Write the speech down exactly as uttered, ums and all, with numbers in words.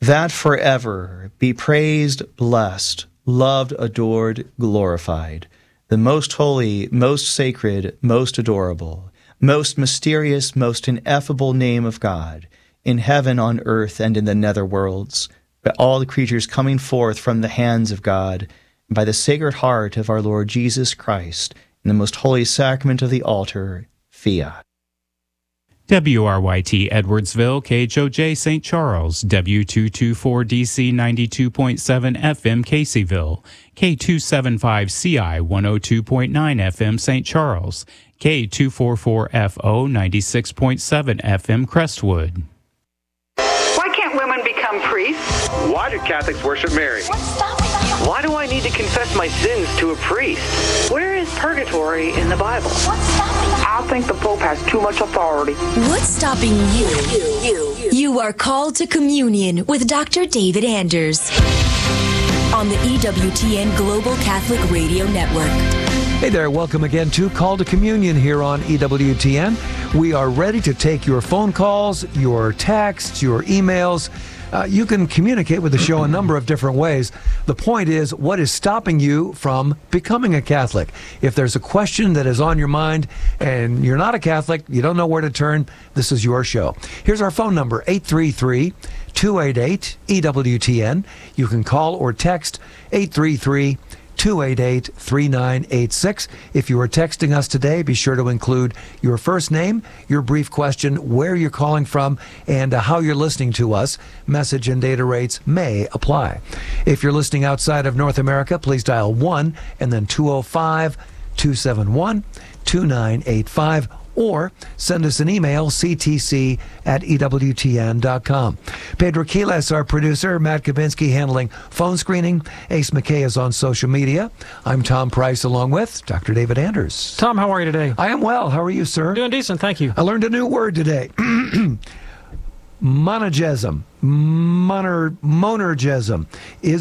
that forever be praised, blessed, loved, adored, glorified, the most holy, most sacred, most adorable, most mysterious, most ineffable name of God, in heaven, on earth, and in the nether worlds, by all the creatures coming forth from the hands of God, and by the Sacred Heart of our Lord Jesus Christ, in the most holy sacrament of the altar, fiat. W R Y T Edwardsville, K H O J Saint Charles, W two twenty-four D C ninety-two point seven F M Caseyville, K two seventy-five C I one oh two point nine F M Saint Charles, K two forty-four F O ninety-six point seven F M Crestwood. Why can't women become priests? Why do Catholics worship Mary? What's stopping us? Why do I need to confess my sins to a priest? Where is purgatory in the Bible? What's stopping us? I think the Pope has too much authority. What's stopping you? You, you, you. You are called to communion with Doctor David Anders on the E W T N Global Catholic Radio Network. Hey there, welcome again to Call to Communion here on E W T N. We are ready to take your phone calls, your texts, your emails. Uh, you can communicate with the show a number of different ways. The point is, what is stopping you from becoming a Catholic? If there's a question that is on your mind and you're not a Catholic, you don't know where to turn, this is your show. Here's our phone number, eight three three, two eight eight, E W T N. You can call or text eight three three, two eight eight, three nine eight six. If you are texting us today, be sure to include your first name, your brief question, where you're calling from, and uh, how you're listening to us. Message and data rates may apply. If you're listening outside of North America, please dial one and then two oh five, two seven one, two nine eight five. Or send us an email, c t c at e w t n dot com. Pedro Quiles, our producer, Matt Kabinski handling phone screening. Ace McKay is on social media. I'm Tom Price along with Doctor David Anders. Tom, how are you today? I am well. How are you, sir? Doing decent, thank you. I learned a new word today. Monogesm. Moner, monergism is